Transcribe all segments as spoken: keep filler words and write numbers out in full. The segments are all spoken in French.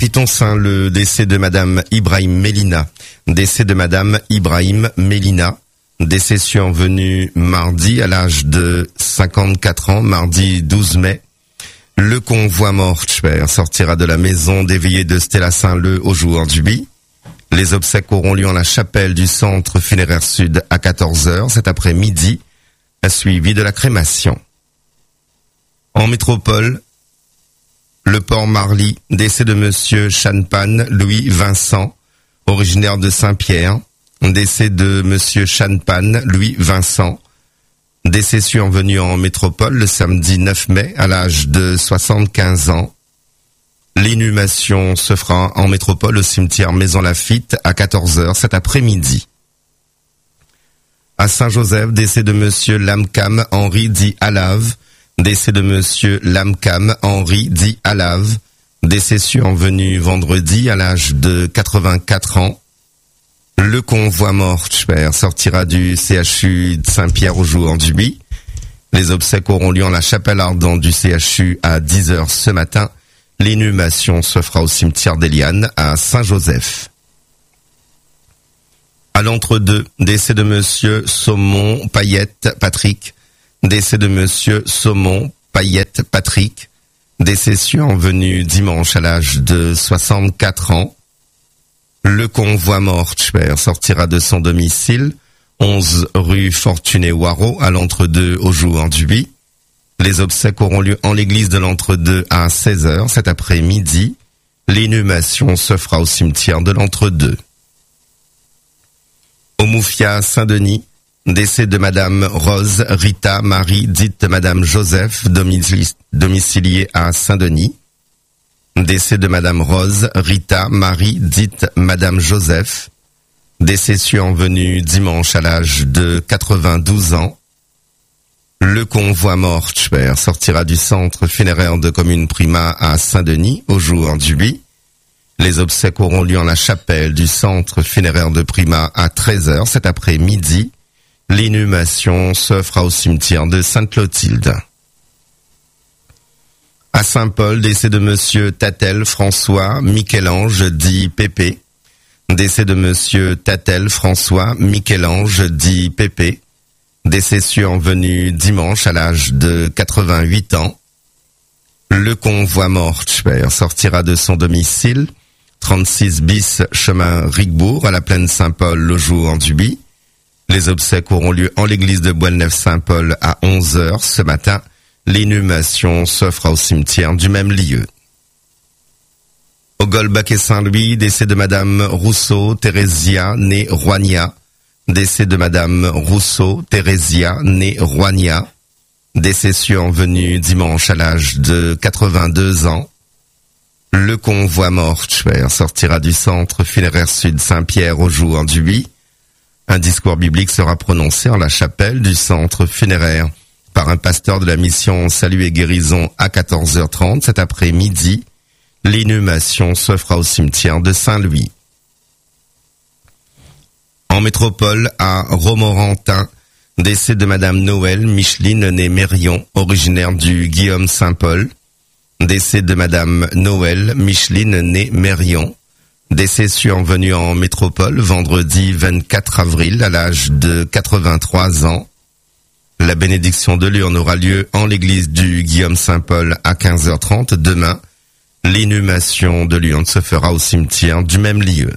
Piton-Saint, le décès de Madame Ibrahim Mélina. Décès de Madame Ibrahim Mélina. Décès survenu mardi à l'âge de cinquante-quatre ans, mardi douze mai. Le convoi mortuaire sortira de la maison d'éveillé de Stella Saint-Leu aujourd'hui. Les obsèques auront lieu en la chapelle du centre funéraire sud à quatorze heures cet après-midi, suivi de la crémation. En métropole, le port Marly, décès de Monsieur Chanpan Louis Vincent, originaire de Saint-Pierre. Décès de Monsieur Chanpan Louis Vincent. Décès survenu en métropole le samedi neuf mai à l'âge de soixante-quinze ans. L'inhumation se fera en métropole au cimetière Maison Lafitte à quatorze heures cet après-midi. À Saint-Joseph, décès de Monsieur Lamcam Henri dit Alave. Décès de Monsieur Lamcam Henri dit Alave. Décès survenu vendredi à l'âge de quatre-vingt-quatre ans. Le convoi mortuaire sortira du C H U de Saint-Pierre aujourd'hui. Les obsèques auront lieu en la chapelle ardente du C H U à dix heures ce matin. L'inhumation se fera au cimetière des Lianes à Saint-Joseph. À l'entre-deux, décès de Monsieur Saumon Payette Patrick. Décès de Monsieur Saumon Payette Patrick. Décès survenu dimanche à l'âge de soixante-quatre ans. Le convoi mortuaire sortira de son domicile, onze rue Fortuné-Waro à l'entre-deux aujourd'hui. Les obsèques auront lieu en l'église de l'entre-deux à seize heures cet après-midi. L'inhumation se fera au cimetière de l'entre-deux. Au Moufia Saint-Denis, décès de Madame Rose Rita Marie dite Madame Joseph, domiciliée à Saint-Denis. Décès de Madame Rose Rita Marie dite Madame Joseph. Décès survenu dimanche à l'âge de quatre-vingt-douze ans. Le convoi mortuaire sortira du centre funéraire de commune Prima à Saint-Denis aujourd'hui. Les obsèques auront lieu en la chapelle du centre funéraire de Prima à treize heures cet après-midi. L'inhumation se fera au cimetière de Sainte-Clotilde. À Saint-Paul, décès de Monsieur Tatel François Michel-Ange dit Pépé. Décès de Monsieur Tatel François Michel-Ange dit Pépé. Décès survenu dimanche à l'âge de quatre-vingt-huit ans. Le convoi mortuaire sortira de son domicile, trente-six bis chemin Rigbourg à la plaine Saint-Paul le jour en Duby. Les obsèques auront lieu en l'église de Boisneuf-Saint-Paul à onze heures ce matin. L'inhumation se fera au cimetière du même lieu. Au Golbach et Saint-Louis, décès de Madame Rousseau Thérésia née Roigna. Décès de Madame Rousseau Thérésia née Roigna. Décès survenu dimanche à l'âge de quatre-vingt-deux ans. Le convoi mortuaire sortira du centre funéraire sud Saint-Pierre au jour en Duby. Un discours biblique sera prononcé en la chapelle du centre funéraire par un pasteur de la mission Salut et Guérison à quatorze heures trente cet après-midi. L'inhumation se fera au cimetière de Saint-Louis. En métropole, à Romorantin, décès de Madame Noël Micheline née Mérion, originaire du Guillaume Saint-Paul. Décès de Madame Noël Micheline née Mérion. Décès survenu en métropole vendredi vingt-quatre avril à l'âge de quatre-vingt-trois ans. La bénédiction de l'urne aura lieu en l'église du Guillaume Saint-Paul à quinze heures trente demain. L'inhumation de l'urne se fera au cimetière du même lieu.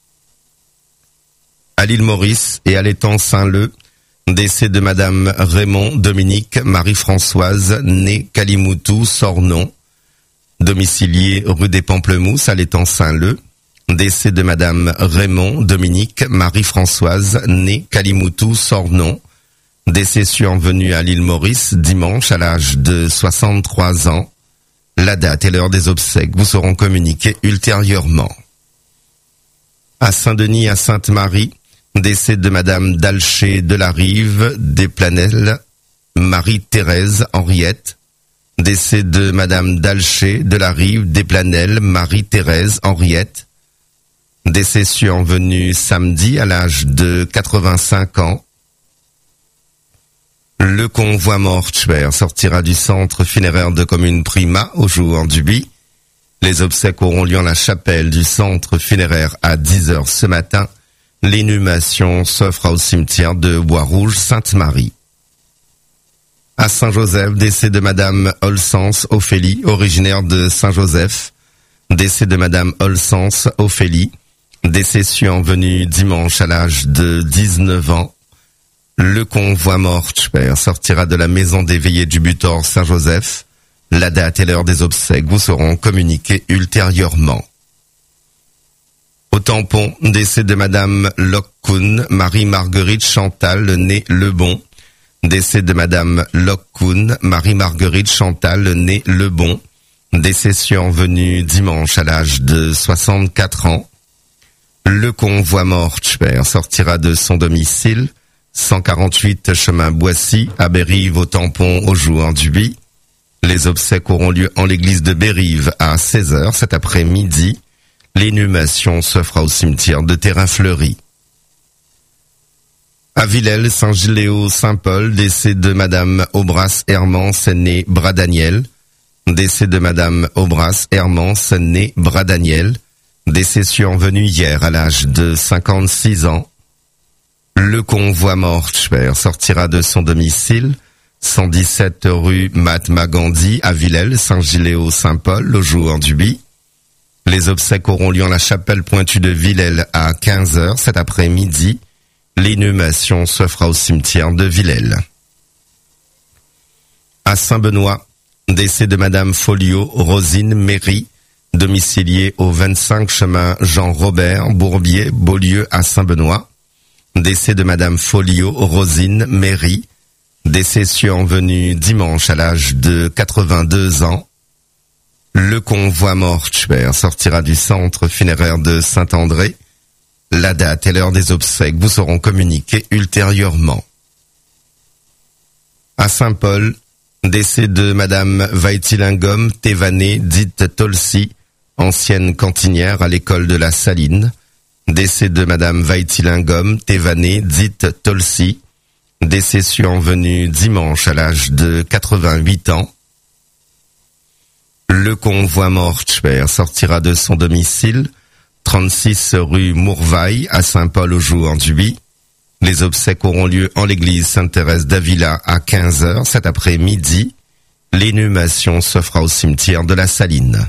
À l'île Maurice et à l'étang Saint-Leu, décès de Madame Raymond Dominique Marie-Françoise née Kalimoutou Sornon, domiciliée rue des Pamplemousses à l'étang Saint-Leu. Décès de Madame Raymond Dominique Marie-Françoise née Kalimoutou Sornon. Décès survenu à l'île Maurice dimanche à l'âge de soixante-trois ans. La date et l'heure des obsèques vous seront communiquées ultérieurement. À Saint-Denis, à Sainte-Marie, décès de Madame Dalché de la Rive des Planelles, Marie-Thérèse Henriette. Décès de Madame Dalché de la Rive des Planelles, Marie-Thérèse Henriette. Décès survenu samedi à l'âge de quatre-vingt-cinq ans. Le convoi mortuaire sortira du centre funéraire de commune Prima au jour en Duby. Les obsèques auront lieu en la chapelle du centre funéraire à dix heures ce matin. L'inhumation se fera au cimetière de Bois-Rouge Sainte-Marie. À Saint-Joseph, décès de Madame Olsens Ophélie, originaire de Saint-Joseph. Décès de Madame Olsens Ophélie, décession venue dimanche à l'âge de dix-neuf ans. Le convoi mortuaire sortira de la maison des veillées du Butor Saint-Joseph. La date et l'heure des obsèques vous seront communiquées ultérieurement. Au tampon, décès de Madame Lockoun, Marie-Marguerite Chantal, née Lebon. Décès de Madame Lockoun, Marie-Marguerite Chantal, née Lebon. Décession venue dimanche à l'âge de soixante-quatre ans. Le convoi mortuaire sortira de son domicile, cent quarante-huit chemin Boissy, à Bérive au tampon au jour du huit. Les obsèques auront lieu en l'église de Bérive à seize heures cet après-midi. L'inhumation se fera au cimetière de Terrain-Fleuri. À Villèle, Saint-Giléo-Saint-Paul, décès de Madame Aubras Hermance, née Bradaniel. Décès de Madame Aubras Hermance, née Bradaniel. Décès survenu hier à l'âge de cinquante-six ans. Le convoi mortuaire sortira de son domicile, cent dix-sept rue Mahatma Gandhi à Villèle, Saint-Giléo-Saint-Paul, au jour du huit. Les obsèques auront lieu en la chapelle pointue de Villèle à quinze heures cet après-midi. L'inhumation se fera au cimetière de Villèle. À Saint-Benoît, décès de Madame Folliot Rosine Méry, domiciliée au vingt-cinq chemin Jean-Robert Bourbier, Beaulieu à Saint-Benoît. Décès de Madame Folliot Rosine Méry, décession venue dimanche à l'âge de quatre-vingt-deux ans. Le convoi mortuaire sortira du centre funéraire de Saint-André. La date et l'heure des obsèques vous seront communiquées ultérieurement. À Saint-Paul, décès de Madame Vaitilingom Thévané, dite Tolsi, ancienne cantinière à l'école de la Saline. Décès de Madame Vaitilingom Thévané, dite Tolsi, décession venue dimanche à l'âge de quatre-vingt-huit ans. Le convoi mortuaire sortira de son domicile, trente-six rue Mourvaille à Saint-Paul au jour du huit. Les obsèques auront lieu en l'église Sainte-Thérèse d'Avila à quinze heures cet après-midi. L'inhumation se fera au cimetière de la Saline.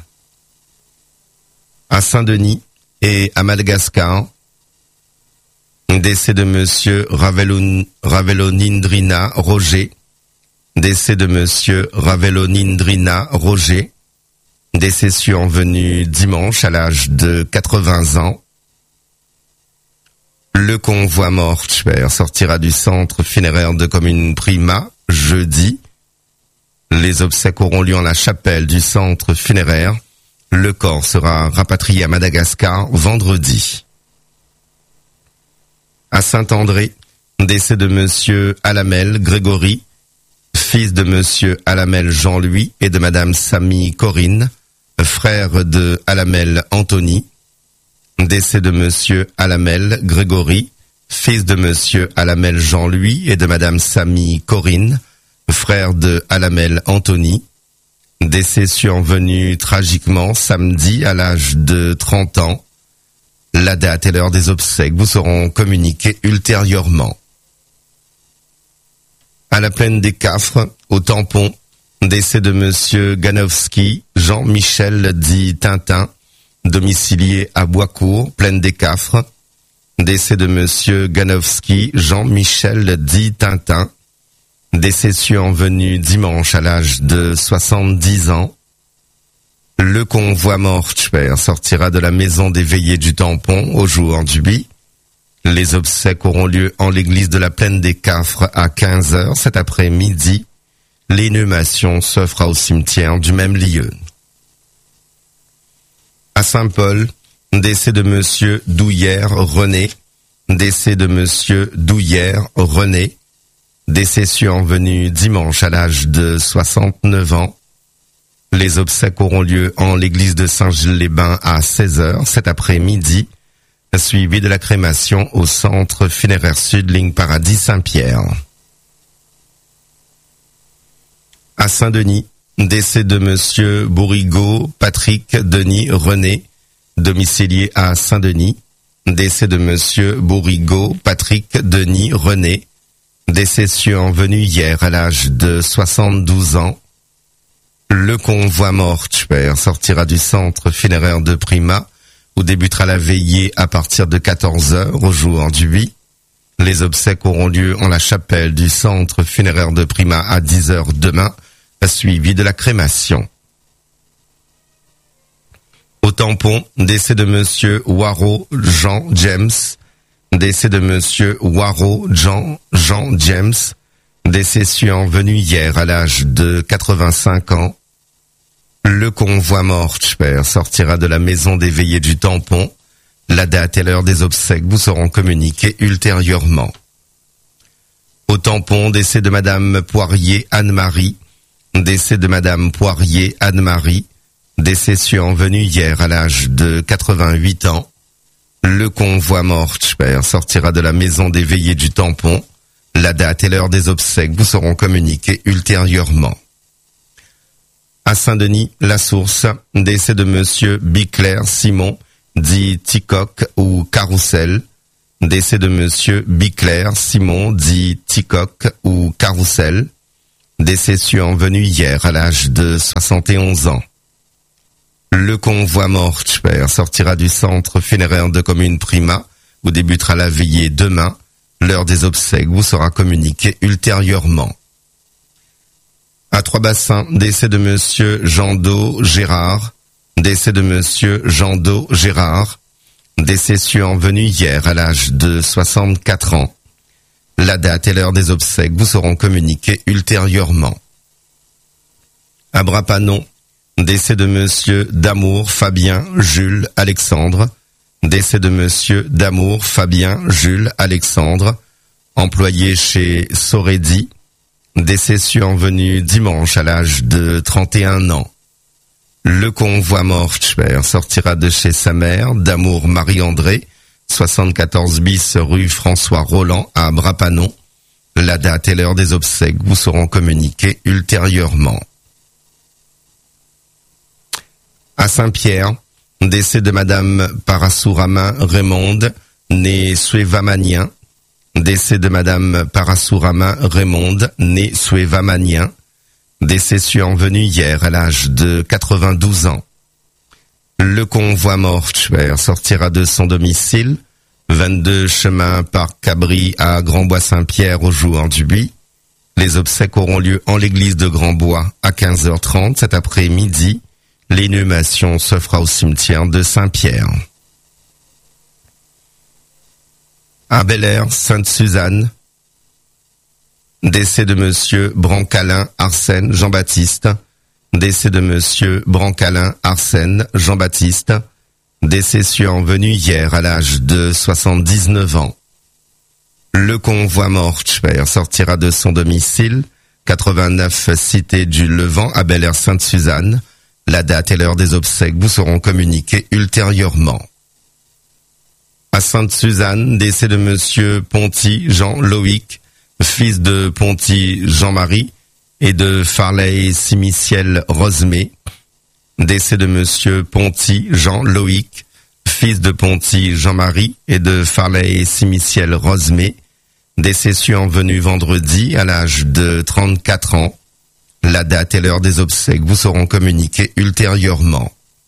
À Saint-Denis et à Madagascar, décès de Monsieur Ravelon, Ravelonindrina Roger. Décès de Monsieur Ravelonindrina Roger. Décès survenu dimanche à l'âge de quatre-vingts ans. Le convoi mortuaire sortira du centre funéraire de commune Prima jeudi. Les obsèques auront lieu en la chapelle du centre funéraire. Le corps sera rapatrié à Madagascar vendredi. À Saint-André, décès de Monsieur Alamel Grégory, fils de Monsieur Alamel Jean-Louis et de Madame Samy Corinne, frère de Alamel Anthony. Décès de Monsieur Alamel Grégory, fils de Monsieur Alamel Jean-Louis et de Madame Samy Corinne, frère de Alamel Anthony. Décès survenu tragiquement samedi à l'âge de trente ans. La date et l'heure des obsèques vous seront communiquées ultérieurement. À la plaine des Cafres, au tampon, décès de Monsieur Ganowski, Jean-Michel dit Tintin, domicilié à Boiscourt, plaine des Cafres. Décès de Monsieur Ganowski, Jean-Michel dit Tintin. Décès survenu dimanche à l'âge de soixante-dix ans. Le convoi mortuaire sortira de la maison des veillées du tampon au jour du huit. Les obsèques auront lieu en l'église de la plaine des Cafres à quinze heures cet après-midi. L'inhumation se fera au cimetière du même lieu. À Saint-Paul, décès de Monsieur Douillère René. Décès de Monsieur Douillère René. Décès survenu dimanche à l'âge de soixante-neuf ans. Les obsèques auront lieu en l'église de Saint-Gilles-les-Bains à seize heures cet après-midi, suivi de la crémation au centre funéraire sud, ligne Paradis Saint-Pierre. À Saint-Denis, Décès de monsieur Bourrigaud, Patrick, Denis, René, domicilié à Saint-Denis. Décès de monsieur Bourrigaud, Patrick, Denis, René, décès survenu hier à l'âge de soixante-douze ans. Le convoi mortuaire sortira du centre funéraire de Prima, où débutera la veillée à partir de quatorze heures au jour du huit. Les obsèques auront lieu en la chapelle du centre funéraire de Prima à dix heures demain, suivi de la crémation. Au tampon, décès de monsieur Waro Jean James, décès de monsieur Waro Jean Jean James, décès survenu hier à l'âge de quatre-vingt-cinq ans. Le convoi mortuaire sortira de la maison des veillées du tampon. La date et l'heure des obsèques vous seront communiquées ultérieurement. Au tampon, décès de madame Poirier Anne-Marie, décès de madame Poirier Anne-Marie, décès survenu hier à l'âge de quatre-vingt-huit ans. Le convoi mortuaire sortira de la maison des veillées du tampon. La date et l'heure des obsèques vous seront communiquées ultérieurement. À Saint-Denis, la source, décès de monsieur Biclair Simon, dit Ticoc ou Carrousel. Décès de monsieur Biclair Simon, dit Ticoc ou Carrousel. Décès survenu hier à l'âge de soixante et onze ans. Le convoi mortuaire sortira du centre funéraire de commune Prima, où débutera la veillée demain. L'heure des obsèques vous sera communiquée ultérieurement. À Trois-Bassins, décès de monsieur Jandot Gérard, décès de monsieur Jandot Gérard, décès survenu hier à l'âge de soixante-quatre ans. La date et l'heure des obsèques vous seront communiquées ultérieurement. À Brapanon, décès de monsieur Damour Fabien Jules Alexandre, décès de monsieur Damour Fabien Jules Alexandre, employé chez Soredi, décès survenu dimanche à l'âge de trente et un ans. Le convoi mortuaire sortira de chez sa mère, Damour Marie-André, soixante-quatorze bis rue François Roland à Brapanon. La date et l'heure des obsèques vous seront communiquées ultérieurement. À Saint-Pierre, décès de madame Parasourama Raymonde, née Suévamanien. Décès de madame Parasourama Raymonde, née Suévamanien. Décès survenu hier à l'âge de quatre-vingt-douze ans. Le convoi mortuaire sortira de son domicile, vingt-deux chemin Parc Cabri à Grand-Bois-Saint-Pierre au jour du huit. Les obsèques auront lieu en l'église de Grand-Bois à quinze heures trente cet après-midi. L'inhumation se fera au cimetière de Saint-Pierre. À Bel-Air, Sainte-Suzanne, décès de monsieur Brancalin Arsène Jean-Baptiste, décès de monsieur Brancalin Arsène Jean-Baptiste, décès survenu hier à l'âge de soixante-dix-neuf ans. Le convoi mortuaire sortira de son domicile, quatre-vingt-neuf cité du Levant à Bel-Air Sainte-Suzanne. La date et l'heure des obsèques vous seront communiquées ultérieurement. À Sainte-Suzanne, décès de monsieur Ponty Jean-Loïc, fils de Ponty Jean-Marie et de Farley Simiciel Rosemay. Décès de monsieur Ponty Jean-Loïc, fils de Ponty Jean-Marie et de Farley Simiciel Rosemay. Décès survenu vendredi à l'âge de trente-quatre ans. La date et l'heure des obsèques vous seront communiquées ultérieurement.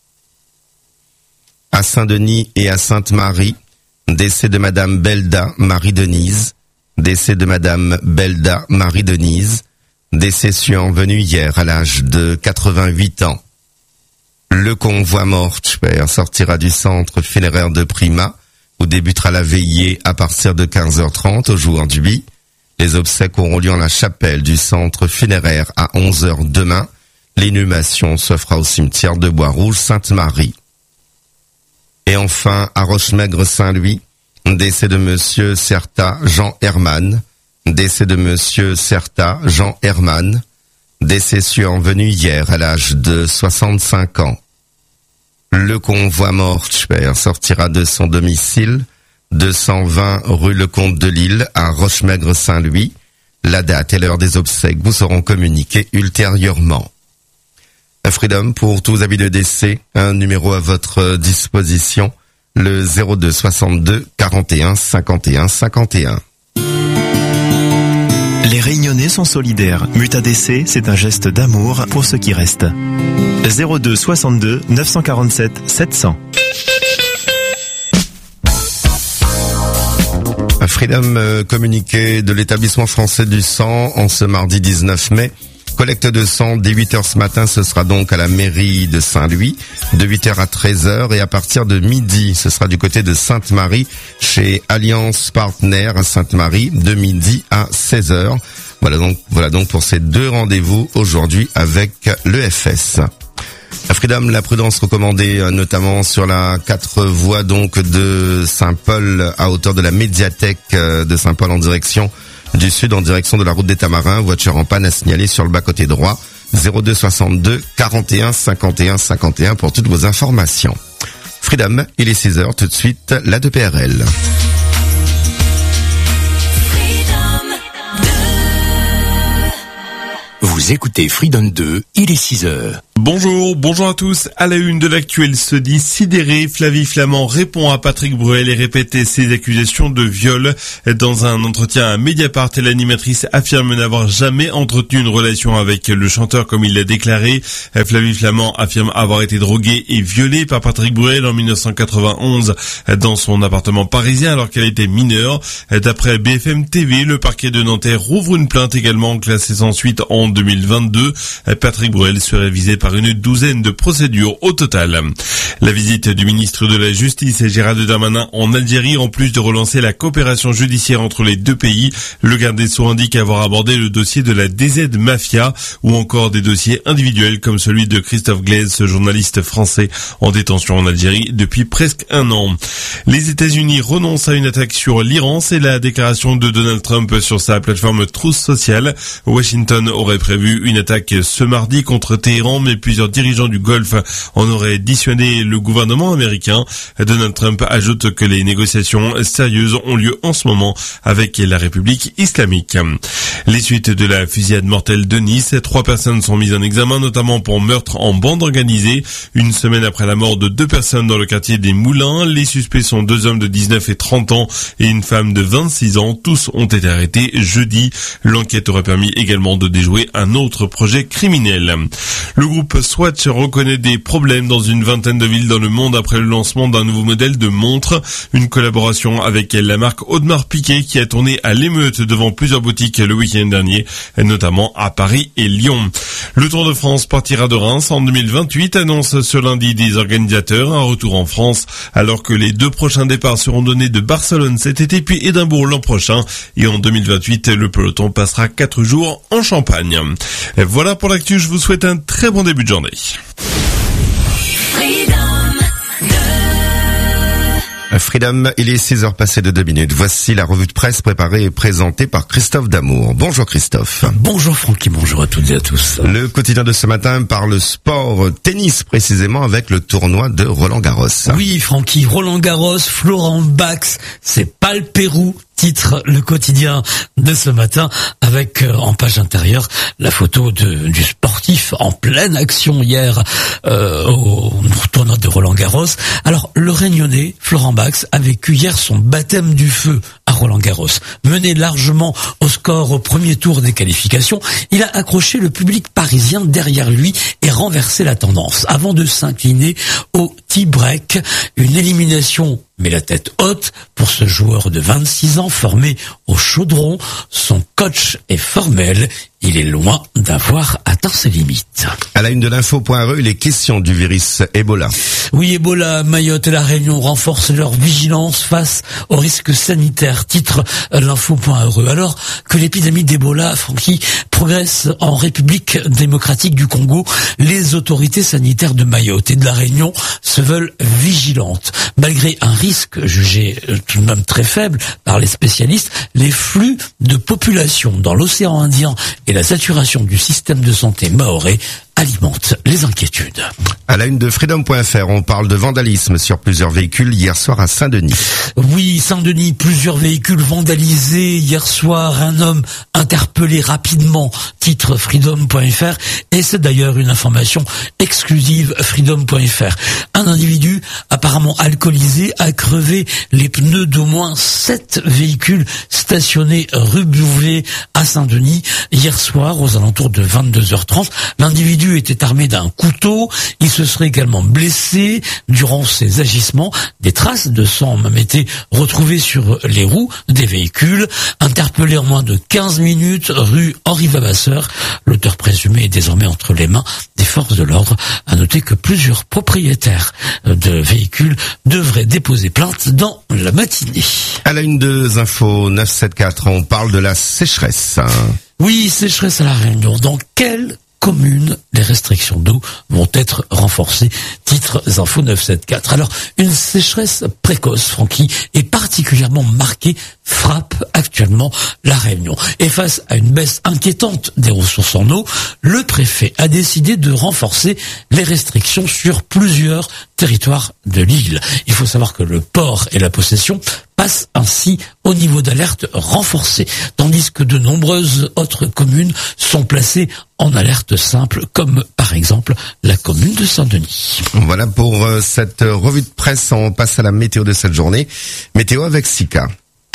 À Saint-Denis et à Sainte-Marie, décès de madame Belda Marie-Denise, décès de madame Belda Marie-Denise, décès survenu hier à l'âge de quatre-vingt-huit ans. Le convoi mortuaire sortira du centre funéraire de Prima, où débutera la veillée à partir de quinze heures trente au jour du huit. Les obsèques auront lieu en la chapelle du centre funéraire à onze heures demain. L'inhumation se fera au cimetière de Bois-Rouge Sainte-Marie. Et enfin, à Rochemaigre-Saint-Louis, décès de monsieur Certa Jean Herman, décès de monsieur Certa Jean Herman, décès survenu hier à l'âge de soixante-cinq ans. Le convoi mortuaire sortira de son domicile, deux cent vingt rue Lecomte de Lille à Rochemaigre-Saint-Louis. La date et l'heure des obsèques vous seront communiquées ultérieurement. Freedom, pour tous avis de décès, un numéro à votre disposition, le zéro deux soixante-deux quarante et un cinquante et un cinquante et un. Les Réunionnais sont solidaires. Muta décès, c'est un geste d'amour pour ceux qui restent. zéro deux soixante-deux neuf cent quarante-sept sept cents. Freedom, euh, communiqué de l'établissement français du sang en ce mardi dix-neuf mai. Collecte de sang dès huit heures ce matin, ce sera donc à la mairie de Saint-Louis, de huit heures à treize heures, et à partir de midi, ce sera du côté de Sainte-Marie, chez Alliance Partenaire à Sainte-Marie, de midi à seize heures. Voilà donc, voilà donc pour ces deux rendez-vous aujourd'hui avec l'E F S. À Freedom, la prudence recommandée notamment sur la quatre voies donc de Saint-Paul à hauteur de la médiathèque de Saint-Paul en direction du sud, en direction de la route des Tamarins. Voiture en panne à signaler sur le bas-côté droit. zéro deux soixante-deux quarante et un cinquante et un cinquante et un pour toutes vos informations. Freedom, il est six heures, tout de suite, la deux P R L. Vous écoutez Freedom deux, il est six heures. Bonjour, bonjour à tous. À la une de l'actuel se dit sidéré, Flavie Flament répond à Patrick Bruel et répétait ses accusations de viol. Dans un entretien à Mediapart, l'animatrice affirme n'avoir jamais entretenu une relation avec le chanteur comme il l'a déclaré. Flavie Flament affirme avoir été droguée et violée par Patrick Bruel en dix-neuf cent quatre-vingt-onze dans son appartement parisien alors qu'elle était mineure. D'après B F M T V, le parquet de Nanterre rouvre une plainte également classée sans suite en deux mille vingt-deux. Patrick Bruel serait visé par une douzaine de procédures au total. La visite du ministre de la Justice Gérald Darmanin en Algérie, en plus de relancer la coopération judiciaire entre les deux pays, le garde des Sceaux indique avoir abordé le dossier de la D Z Mafia ou encore des dossiers individuels comme celui de Christophe Glaise, ce journaliste français en détention en Algérie depuis presque un an. Les États-Unis renoncent à une attaque sur l'Iran, c'est la déclaration de Donald Trump sur sa plateforme Truth Social. Washington aurait prévu une attaque ce mardi contre Téhéran, mais plusieurs dirigeants du Golfe en auraient dissuadé le gouvernement américain. Donald Trump ajoute que les négociations sérieuses ont lieu en ce moment avec la République islamique. Les suites de la fusillade mortelle de Nice, trois personnes sont mises en examen, notamment pour meurtre en bande organisée. Une semaine après la mort de deux personnes dans le quartier des Moulins, les suspects sont deux hommes de dix-neuf et trente ans et une femme de vingt-six ans. Tous ont été arrêtés jeudi. L'enquête aurait permis également de déjouer un autre projet criminel. Le groupe Swatch reconnaît des problèmes dans une vingtaine de villes dans le monde après le lancement d'un nouveau modèle de montre. Une collaboration avec la marque Audemars Piguet qui a tourné à l'émeute devant plusieurs boutiques le week-end dernier, notamment à Paris et Lyon. Le Tour de France partira de Reims en deux mille vingt-huit, annonce ce lundi des organisateurs, un retour en France, alors que les deux prochains départs seront donnés de Barcelone cet été puis Édimbourg l'an prochain. Et en deux mille vingt-huit, le peloton passera quatre jours en Champagne. Voilà pour l'actu, je vous souhaite un très bon début de journée. Freedom, il est six heures passées de deux minutes. Voici la revue de presse préparée et présentée par Christophe Damour. Bonjour Christophe. Bonjour Francky, bonjour à toutes et à tous. Le quotidien de ce matin parle sport, tennis précisément, avec le tournoi de Roland-Garros. Oui Francky, Roland-Garros, Florent Bax, c'est pas le Pérou. Titre le quotidien de ce matin avec euh, en page intérieure la photo de, du sportif en pleine action hier euh, au, au tournoi de Roland-Garros. Alors le Réunionnais Florent Bax a vécu hier son baptême du feu à Roland-Garros. Mené largement au score au premier tour des qualifications, il a accroché le public parisien derrière lui et renversé la tendance avant de s'incliner au tie-break, une élimination mais la tête haute pour ce joueur de vingt-six ans formé au chaudron. Son coach est formel. Il est loin d'avoir atteint ses limites. À la une de l'info.re, il est question du virus Ebola. Oui, Ebola, Mayotte et la Réunion renforcent leur vigilance face aux risques sanitaires. Titre l'info.re. Alors que l'épidémie d'Ebola, Francky, progresse en République démocratique du Congo, les autorités sanitaires de Mayotte et de la Réunion se veulent vigilantes. Malgré un risque jugé tout de même très faible par les spécialistes, les flux de population dans l'océan Indien et la saturation du système de santé mahorais alimente les inquiétudes. À la une de Freedom point F R, on parle de vandalisme sur plusieurs véhicules hier soir à Saint-Denis. Oui, Saint-Denis, plusieurs véhicules vandalisés hier soir, un homme interpellé rapidement. titre freedom point f r, et c'est d'ailleurs une information exclusive freedom point f r. Un individu apparemment alcoolisé a crevé les pneus d'au moins sept véhicules stationnés rue Bouvet à Saint-Denis hier soir aux alentours de vingt-deux heures trente. L'individu était armé d'un couteau, il se serait également blessé durant ces agissements. Des traces de sang ont même été retrouvées sur les roues des véhicules. Interpellé en moins de quinze minutes rue Henri Vavasseur, l'auteur présumé est désormais entre les mains des forces de l'ordre. À noter que plusieurs propriétaires de véhicules devraient déposer plainte dans la matinée. À la une de Info neuf cent soixante-quatorze, on parle de la sécheresse. Oui, sécheresse à La Réunion. Dans quelle commune les restrictions d'eau vont être renforcées? Titre Info neuf cent soixante-quatorze. Alors, une sécheresse précoce, Francky, et particulièrement marquée, frappe actuellement La Réunion. Et face à une baisse inquiétante des ressources en eau, le préfet a décidé de renforcer les restrictions sur plusieurs territoires de l'île. Il faut savoir que le port et la possession passent ainsi au niveau d'alerte renforcé, tandis que de nombreuses autres communes sont placées en alerte simple, comme par exemple la commune de Saint-Denis. Voilà pour euh, cette revue de presse. On passe à la météo de cette journée. Météo avec Sika.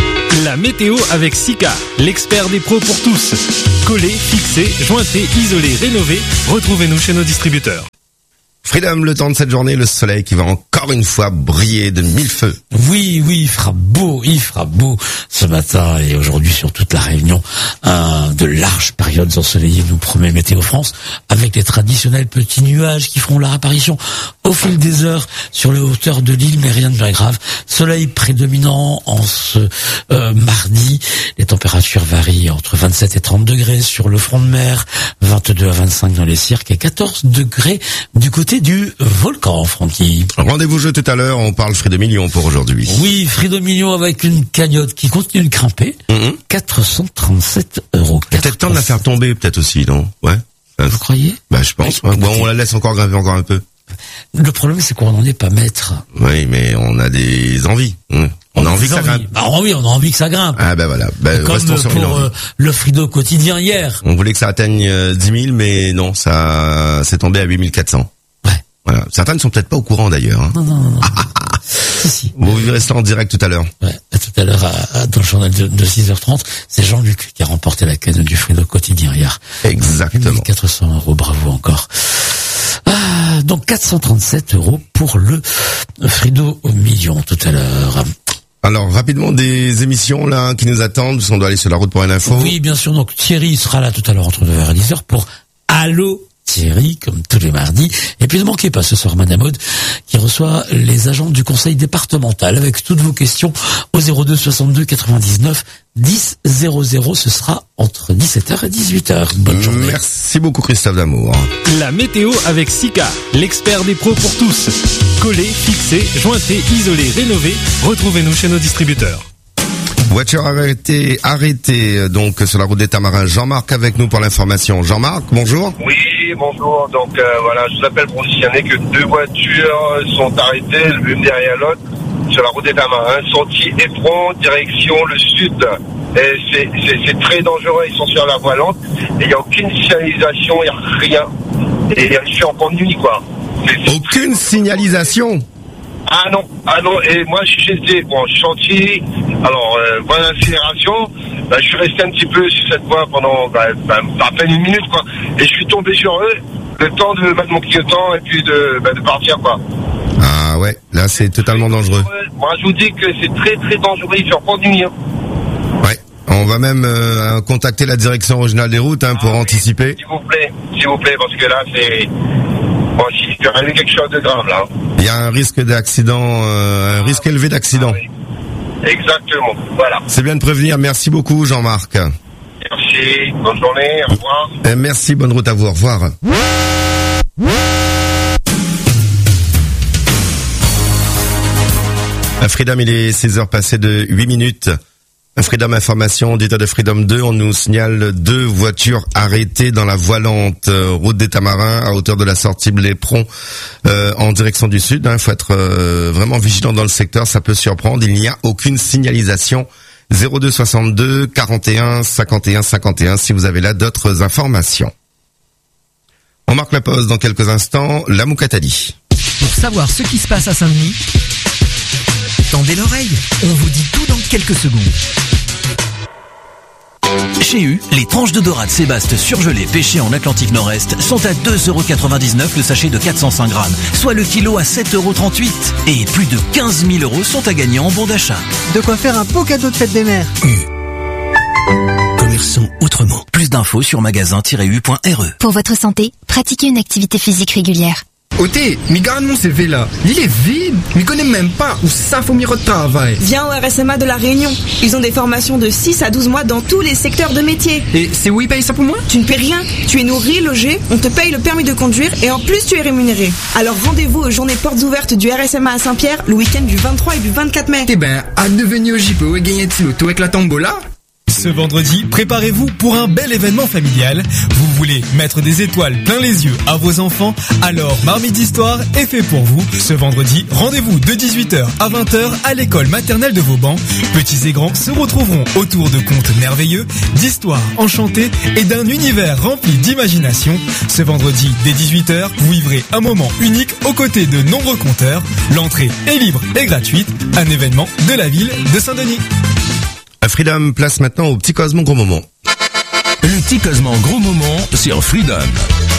La météo avec Sika, l'expert des pros pour tous. Collé, fixé, jointé, isolé, rénové. Retrouvez-nous chez nos distributeurs. Freedom, le temps de cette journée, le soleil qui va encore une fois briller de mille feux. Oui, oui, il fera beau, il fera beau ce matin et aujourd'hui sur toute la Réunion. Un, de larges périodes ensoleillées nous promet Météo France, avec les traditionnels petits nuages qui feront leur apparition au fil des heures sur les hauteurs de l'île, mais rien de bien grave. Soleil prédominant en ce euh, mardi. Les températures varient entre vingt-sept et trente degrés sur le front de mer, vingt-deux à vingt-cinq dans les cirques et quatorze degrés du côté du volcan, Francky. Rendez-vous jeu tout à l'heure, on parle Free de millions pour aujourd'hui. Oui, Free de millions avec une cagnotte qui continue de grimper. Mm-hmm. quatre cent trente-sept euros. Peut-être temps de la faire tomber, peut-être aussi, non? Ouais. Vous croyez? Bah, je pense. Ouais. Bon, on la laisse encore grimper encore un peu. Le problème, c'est qu'on n'en est pas maître. Oui, mais on a des envies. Mmh. On, on a envie que ça grimpe. Ah oui, on a envie que ça grimpe. Ah ben voilà. Ben, comme pour euh, le Frido quotidien hier. On voulait que ça atteigne euh, dix mille, mais non, ça c'est tombé à huit mille quatre cents. Ouais. Voilà. Certains ne sont peut-être pas au courant d'ailleurs. Hein. Non, non, non. non. si, si. Vous verrez ça en direct tout à l'heure. Ouais, tout à l'heure à, à, dans le journal de, de six heures trente, c'est Jean-Luc qui a remporté la canne du Frido quotidien hier. Exactement. mille quatre cents euros, bravo encore. Ah, donc quatre cent trente-sept euros pour le Frido au million tout à l'heure. Alors, rapidement, des émissions là qui nous attendent, parce qu'on doit aller sur la route pour une info. Oui, bien sûr. Donc, Thierry sera là tout à l'heure entre neuf heures et dix heures pour Allô Thierry, comme tous les mardis. Et puis ne manquez pas ce soir Madame Aude, qui reçoit les agents du conseil départemental avec toutes vos questions au zéro deux soixante-deux quatre-vingt-dix-neuf dix zéro zéro. Ce sera entre dix-sept heures et dix-huit heures. Bonne journée. Merci beaucoup Christophe D'Amour. La météo avec Sika, l'expert des pros pour tous. Collé, fixé, jointé, isolé, rénové. Retrouvez-nous chez nos distributeurs. Voiture arrêtée, arrêtée donc sur la route des Tamarins. Jean-Marc avec nous pour l'information. Jean-Marc, bonjour. Oui, bonjour. Donc euh, voilà, je vous appelle pour signaler que deux voitures sont arrêtées l'une derrière l'autre sur la route des Tamarins, sortie Éperon, direction le sud. Et c'est, c'est, c'est très dangereux, ils sont sur la voie lente et il n'y a aucune signalisation, il n'y a rien. Et je suis en pleine nuit, quoi. C'est, c'est aucune signalisation? Ah non, ah non, et moi j'étais bon chantier, alors euh, voie d'accélération, bah, je suis resté un petit peu sur cette voie pendant bah, bah, à peine une minute quoi, et je suis tombé sur eux, le temps de mettre mon clignotant et puis de, bah, de partir quoi. Ah ouais, là c'est totalement dangereux. Moi je vous dis que c'est très très dangereux, il fait en nuit. Hein. Ouais, on va même euh, contacter la direction régionale des routes hein, pour ah, oui, anticiper. S'il vous plaît, s'il vous plaît, parce que là c'est... Bon, s'il y a quelque chose de grave là. Il y a un risque d'accident, euh, un risque élevé d'accident. Ah, oui. Exactement, voilà. C'est bien de prévenir, merci beaucoup Jean-Marc. Merci, bonne journée, au revoir. Et merci, bonne route à vous, au revoir. À Freedom, il est six heures passées de huit minutes. Freedom Information, auditeur de Freedom deux, on nous signale deux voitures arrêtées dans la voie lente, euh, route des Tamarins, à hauteur de la sortie Blépron, euh, en direction du sud. Il hein, faut être euh, vraiment vigilant dans le secteur, ça peut surprendre. Il n'y a aucune signalisation zéro deux soixante-deux quarante et un cinquante et un cinquante et un si vous avez là d'autres informations. On marque la pause dans quelques instants, la Moukatali. Pour savoir ce qui se passe à Saint-Denis, tendez l'oreille, on vous dit tout dans quelques secondes. Chez U, les tranches de dorade Sébaste surgelées pêchées en Atlantique Nord-Est sont à deux euros quatre-vingt-dix-neuf le sachet de quatre cent cinq grammes, soit le kilo à sept euros trente-huit. Et plus de quinze mille euros sont à gagner en bon d'achat. De quoi faire un beau cadeau de fête des mères. U. Commerçons autrement. Plus d'infos sur magasin tiret u point r e. Pour votre santé, pratiquez une activité physique régulière. Oté, mais garde mon C V là. Il est vide. Mais connais même pas où ça faut m'y de travail. Viens au R S M A de la Réunion. Ils ont des formations de six à douze mois dans tous les secteurs de métier. Et c'est où ils payent ça pour moi? Tu ne paies rien. Tu es nourri, logé, on te paye le permis de conduire et en plus tu es rémunéré. Alors rendez-vous aux journées portes ouvertes du R S M A à Saint-Pierre le week-end du vingt-trois et du vingt-quatre mai. Eh ben, à devenir au J P O et gagner de l'auto avec la tombola. Ce vendredi, préparez-vous pour un bel événement familial. Vous voulez mettre des étoiles plein les yeux à vos enfants? Alors Marmite d'Histoire est fait pour vous. Ce vendredi, rendez-vous de dix-huit heures à vingt heures à l'école maternelle de Vauban. Petits et grands se retrouveront autour de contes merveilleux, d'histoires enchantées et d'un univers rempli d'imagination. Ce vendredi, dès dix-huit heures, vous vivrez un moment unique aux côtés de nombreux conteurs. L'entrée est libre et gratuite. Un événement de la ville de Saint-Denis. Freedom place maintenant au petit Cosmo Gros Moment. Le petit Cosmo Gros Moment sur Freedom.